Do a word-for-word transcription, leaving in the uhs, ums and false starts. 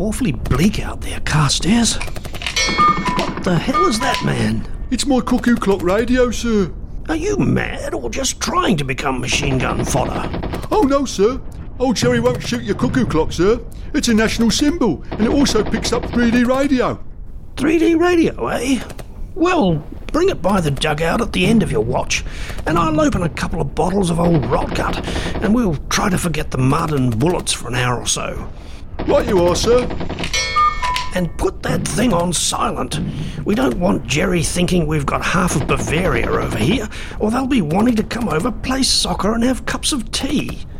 awfully bleak out there, Carstairs. What the hell is that, man? It's my cuckoo clock radio, sir. Are you mad or just trying to become machine gun fodder? Oh, no, sir. Old Jerry won't shoot your cuckoo clock, sir. It's a national symbol, and it also picks up three D radio. three D radio, eh? Well, bring it by the dugout at the end of your watch, and I'll open a couple of bottles of old rotgut, and we'll try to forget the mud and bullets for an hour or so. Right you are, sir. And put that thing on silent. We don't want Jerry thinking we've got half of Bavaria over here, or they'll be wanting to come over, play soccer and have cups of tea.